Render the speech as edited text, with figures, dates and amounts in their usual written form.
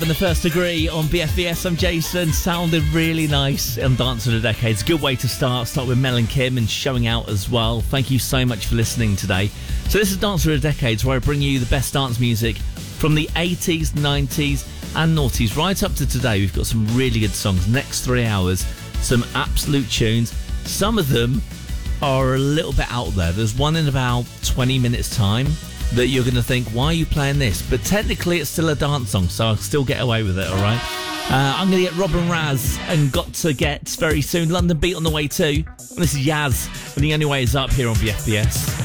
In the first degree on BFBS, I'm Jason. Sounded really nice on Dance of the Decades. Good way to start with Mel and Kim and Showing Out as well. Thank you so much for listening today. So this is Dance of the Decades, where I bring you the best dance music from the 80s, 90s and noughties right up to today. We've got some really good songs. Next 3 hours, some absolute tunes. Some of them are a little bit out there. There's one in about 20 minutes time that you're going to think, why are you playing this? But technically it's still a dance song, so I'll still get away with it, all right? I'm going to get Robin Raz and Got to Get very soon. London Beat on the way too. And this is Yaz, and The Only Way Is Up here on BFBS.